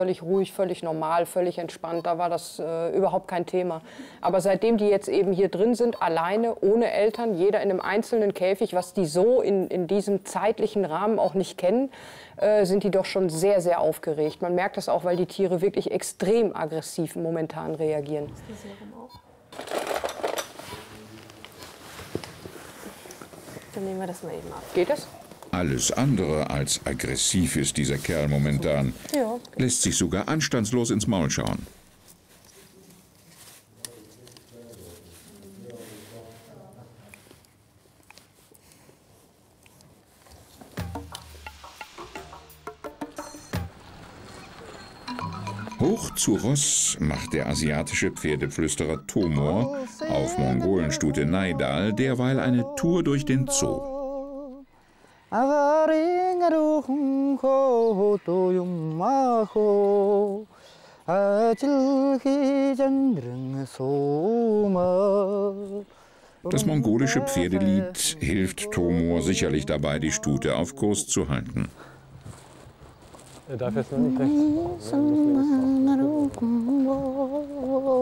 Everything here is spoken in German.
Völlig ruhig, völlig normal, völlig entspannt, da war das überhaupt kein Thema. Aber seitdem die jetzt eben hier drin sind, alleine, ohne Eltern, jeder in einem einzelnen Käfig, was die so in diesem zeitlichen Rahmen auch nicht kennen, sind die doch schon sehr, sehr aufgeregt. Man merkt das auch, weil die Tiere wirklich extrem aggressiv momentan reagieren. Ist das Serum auch? Dann nehmen wir das mal eben ab. Geht das? Alles andere als aggressiv ist dieser Kerl momentan. Ja. Lässt sich sogar anstandslos ins Maul schauen. Hoch zu Ross macht der asiatische Pferdeflüsterer Tomor auf Mongolenstute Naidal derweil eine Tour durch den Zoo. Das mongolische Pferdelied hilft Tomor sicherlich dabei, die Stute auf Kurs zu halten. Er darf jetzt noch nicht rechts fahren.